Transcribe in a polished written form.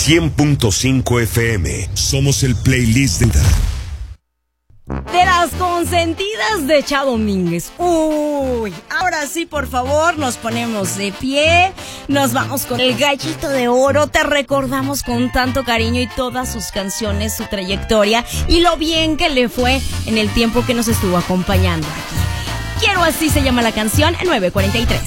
100.5 FM. Somos el playlist de las consentidas de Chao Domínguez. Uy, ahora sí, por favor, nos ponemos de pie, nos vamos con el Gallito de Oro, te recordamos con tanto cariño y todas sus canciones, su trayectoria y lo bien que le fue en el tiempo que nos estuvo acompañando aquí. Quiero así se llama la canción, 9:43.